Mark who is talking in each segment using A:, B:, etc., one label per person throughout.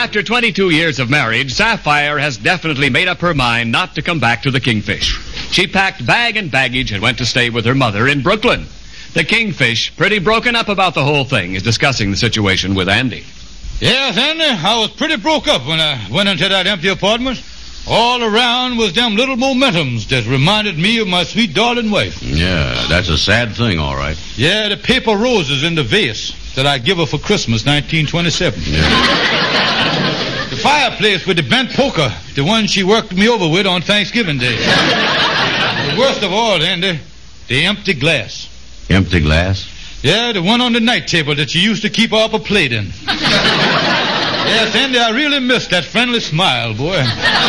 A: after 22 years of marriage, Sapphire has definitely made up her mind not to come back to the Kingfish. She packed bag and baggage and went to stay with her mother in Brooklyn. The Kingfish, pretty broken up about the whole thing, is discussing the situation with Andy.
B: Yes, Andy, I was pretty broke up when I went into that empty apartment. All around was them little momentums that reminded me of my sweet darling wife.
C: Yeah, that's a sad thing, all right.
B: Yeah, the paper roses in the vase that I give her for Christmas, 1927.
C: Yeah.
B: The fireplace with the bent poker, the one she worked me over with on Thanksgiving Day. The worst of all, Andy, the empty glass.
C: Empty glass?
B: Yeah, the one on the night table that you used to keep up a plate in. Yes, Andy, I really missed that friendly smile, boy.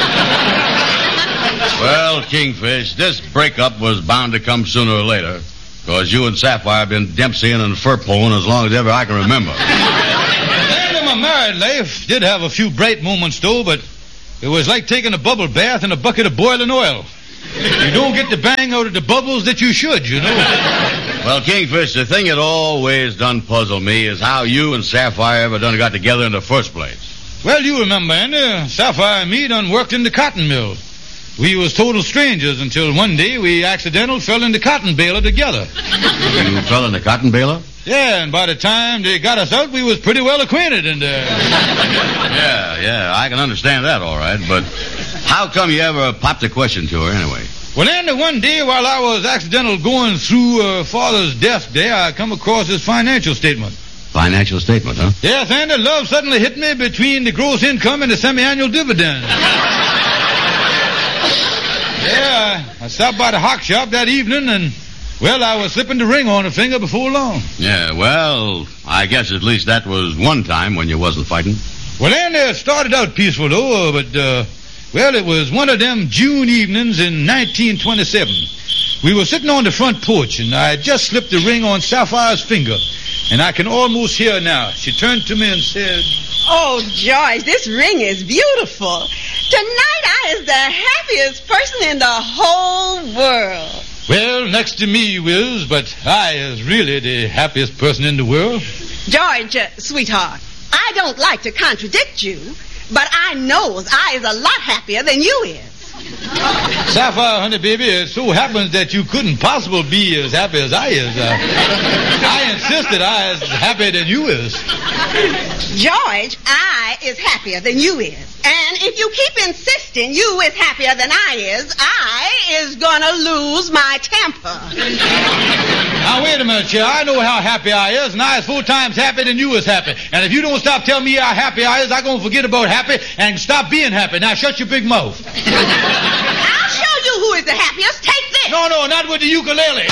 C: Well, Kingfish, this breakup was bound to come sooner or later, because you and Sapphire have been Dempseying and fur-pulling as long as ever I can remember.
B: Andy, my married life did have a few bright moments, though, but it was like taking a bubble bath in a bucket of boiling oil. You don't get the bang out of the bubbles that you should, you know.
C: Well, Kingfish, the thing that always done puzzle me is how you and Sapphire ever done got together in the first place.
B: Well, you remember, Andy, Sapphire and me done worked in the cotton mill. We was total strangers until one day we accidentally fell in the cotton baler together.
C: You fell in the cotton baler?
B: Yeah, and by the time they got us out, we was pretty well acquainted in there.
C: Yeah, I can understand that all right, but how come you ever popped a question to her anyway?
B: Well, Andy, one day while I was accidentally going through Father's desk there, I come across his financial statement.
C: Financial statement, huh?
B: Yes, Andy, love suddenly hit me between the gross income and the semi-annual dividend. Yeah, I stopped by the hock shop that evening and, well, I was slipping the ring on her finger before long.
C: Yeah, well, I guess at least that was one time when you wasn't fighting.
B: Well, Andy, it started out peaceful, though, but, well, it was one of them June evenings in 1927. We were sitting on the front porch, and I had just slipped the ring on Sapphire's finger, and I can almost hear her now. She turned to me and said,
D: "Oh, George, this ring is beautiful. Tonight I is the happiest person in the whole world."
B: Well, next to me, Wiz, but I is really the happiest person in the world.
D: George, sweetheart, I don't like to contradict you, but I knows I is a lot happier than you is.
B: Sapphire, honey, baby, it so happens that you couldn't possibly be as happy as I is. I insisted I is happier than you is.
D: George, I is happier than you is. And if you keep insisting you is happier than I is gonna lose my temper.
B: Now, wait a minute, Chair. I know how happy I is, and I is 4 times happier than you is happy. And if you don't stop telling me how happy I is, I'm gonna forget about happy and stop being happy. Now, shut your big mouth.
D: I'll show you who is the happiest. Take this.
B: No, not with the ukulele.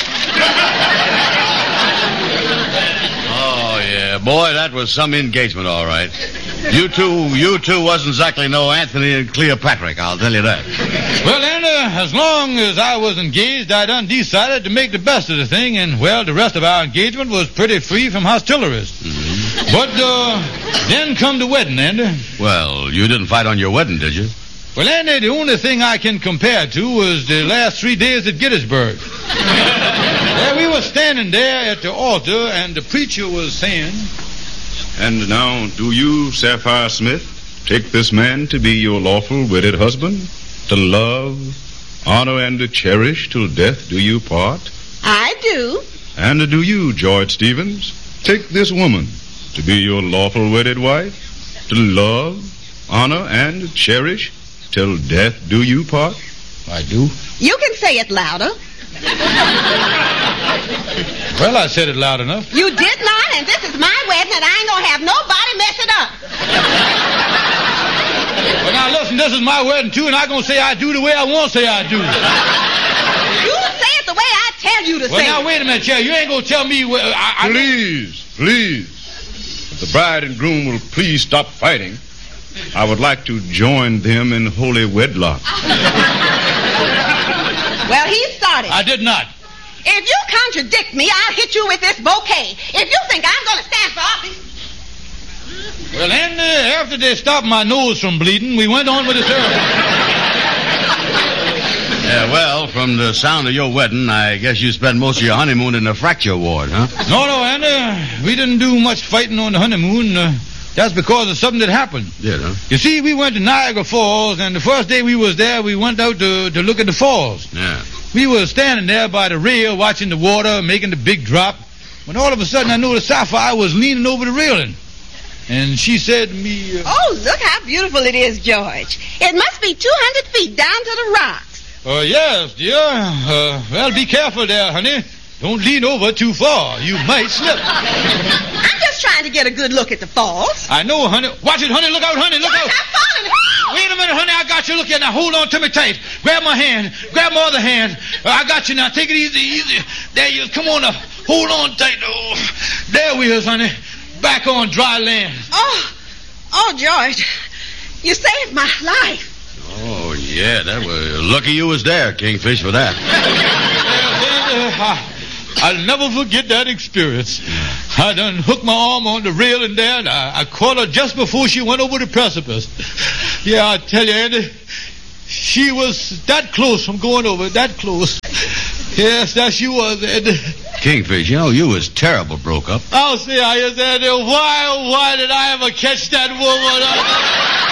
C: Oh, yeah. Boy, that was some engagement, all right. You two wasn't exactly no Anthony and Cleopatra, I'll tell you that.
B: Well, Anna, as long as I was engaged, I done decided to make the best of the thing, and, well, the rest of our engagement was pretty free from hostilities. Mm-hmm. But, then come the wedding, Andy.
C: Well, you didn't fight on your wedding, did you?
B: Well, Andy, the only thing I can compare to was the last 3 days at Gettysburg. There we were standing there at the altar, and the preacher was saying,
E: "And now, do you, Sapphire Smith, take this man to be your lawful wedded husband, to love, honor, and to cherish till death do you part?
D: I do.
E: And do you, George Stevens, take this woman to be your lawful wedded wife, to love, honor, and cherish till death do you part?"
B: I do.
D: You can say it louder.
B: Well, I said it loud enough.
D: You did not, and this is my wedding, and I ain't gonna have nobody mess it up.
B: Well, now, listen, this is my wedding, too, and I'm gonna say I do the way I want to say I do.
D: You say it the way I tell you to say it.
B: Well, now, wait a minute, Chair. You ain't gonna tell me where...
E: Please. If the bride and groom will please stop fighting, I would like to join them in holy wedlock.
D: Well, he started.
B: I did not.
D: If you contradict me, I'll hit you with this bouquet. If you think I'm going to stand for...
B: Well, then, after they stopped my nose from bleeding, we went on with the ceremony.
C: Yeah, well, from the sound of your wedding, I guess you spent most of your honeymoon in the fracture ward, huh?
B: No, Andy. We didn't do much fighting on the honeymoon. That's because of something that happened.
C: Yeah, huh?
B: You see, we went to Niagara Falls, and the first day we was there, we went out to look at the falls.
C: Yeah.
B: We were standing there by the rail watching the water, making the big drop, when all of a sudden I noticed Sapphire was leaning over the railing. And she said to me...
D: Oh, look how beautiful it is, George. It must be 200 feet down to the rocks.
B: Yes, dear. Well, be careful there, honey. Don't lean over too far. You might slip.
D: I'm just trying to get a good look at the falls.
B: I know, honey. Watch it, honey. Look out, honey. Look
D: George,
B: out.
D: I'm falling.
B: Wait a minute, honey. I got you. Look here. Now, hold on to me tight. Grab my hand. Grab my other hand. I got you now. Take it easy, easy. There you is. Come on now. Hold on tight. Oh, there we is, honey. Back on dry land.
D: Oh, George. You saved my life.
C: Oh, yeah, that was... Lucky you was there, Kingfish, for that.
B: I'll never forget that experience. I done hooked my arm on the railing there, and I caught her just before she went over the precipice. Yeah, I tell you, Andy, she was that close from going over, that close. Yes, that she was, Andy.
C: Kingfish, you know, you was terrible broke up.
B: I'll say I is, Andy. Why did I ever catch that woman?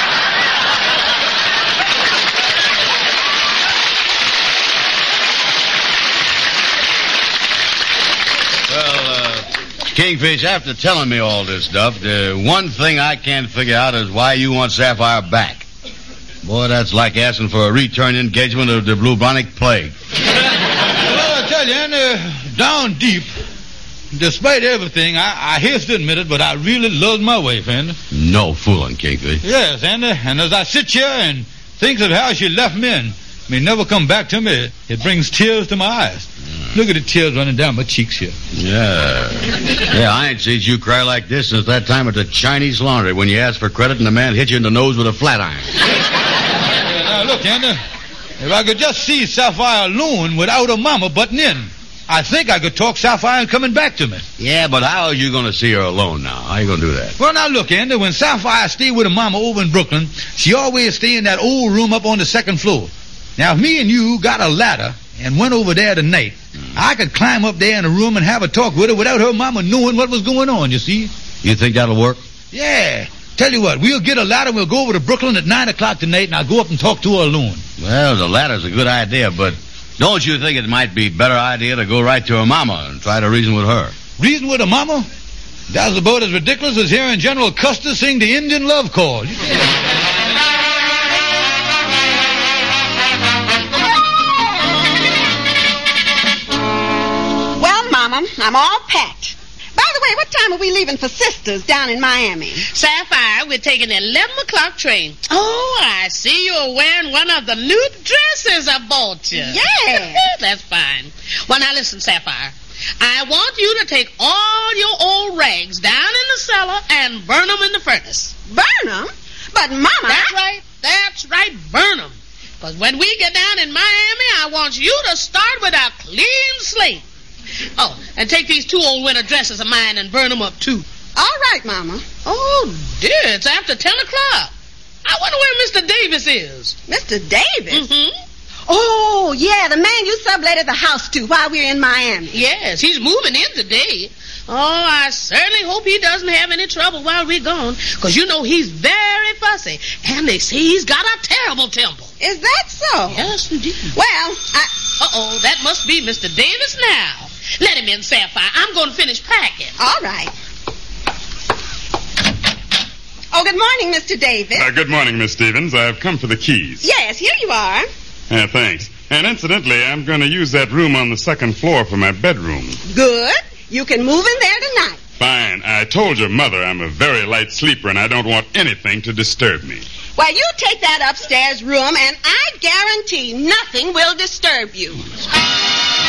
C: Kingfish, after telling me all this stuff, the one thing I can't figure out is why you want Sapphire back. Boy, that's like asking for a return engagement of the bubonic plague.
B: Well, I tell you, Andy, down deep, despite everything, I hate to admit it, but I really love my wife, Andy.
C: No fooling, Kingfish.
B: Yes, Andy, and as I sit here and think of how she left me and may never come back to me, it brings tears to my eyes. Look at the tears running down my cheeks here.
C: Yeah, I ain't seen you cry like this since that time at the Chinese laundry when you asked for credit and the man hit you in the nose with a flat iron.
B: Yeah, now, look, Andy, if I could just see Sapphire alone without her mama butting in, I think I could talk Sapphire and coming back to me.
C: Yeah, but how are you going to see her alone now? How are you going to do that?
B: Well, now, look, Andy, when Sapphire stayed with her mama over in Brooklyn, she always stayed in that old room up on the second floor. Now, if me and you got a ladder and went over there tonight, I could climb up there in the room and have a talk with her without her mama knowing what was going on, you see?
C: You think that'll work?
B: Yeah. Tell you what, we'll get a ladder and we'll go over to Brooklyn at 9 o'clock tonight, and I'll go up and talk to her alone.
C: Well, the ladder's a good idea, but don't you think it might be a better idea to go right to her mama and try to reason with her?
B: Reason with her mama? That's about as ridiculous as hearing General Custer sing the Indian love call.
D: I'm all packed. By the way, what time are we leaving for Sisters down in Miami?
F: Sapphire, we're taking the 11 o'clock train. Oh, I see you're wearing one of the new dresses I bought you.
D: Yeah.
F: That's fine. Well, now listen, Sapphire. I want you to take all your old rags down in the cellar and burn them in the furnace.
D: Burn them? But, Mama...
F: That's right, burn them. Because when we get down in Miami, I want you to start with a clean slate. Oh, and take these 2 old winter dresses of mine and burn them up, too.
D: All right, Mama.
F: Oh, dear, it's after 10 o'clock. I wonder where Mr. Davis is.
D: Mr. Davis?
F: Mm-hmm.
D: Oh, yeah, the man you subletted the house to while we were in Miami.
F: Yes, he's moving in today. Oh, I certainly hope he doesn't have any trouble while we're gone, because you know he's very fussy, and they say he's got a terrible temper.
D: Is that so?
F: Yes, indeed.
D: Well,
F: Uh-oh, that must be Mr. Davis now. Let him in, Sapphire. I'm going to finish packing.
D: All right. Oh, good morning, Mr. Davis.
E: Good morning, Miss Stevens. I've come for the keys.
D: Yes, here you are.
E: Thanks. And incidentally, I'm going to use that room on the second floor for my bedroom.
D: Good. You can move in there tonight.
E: Fine. I told your mother I'm a very light sleeper and I don't want anything to disturb me.
D: Well, you take that upstairs room and I guarantee nothing will disturb you.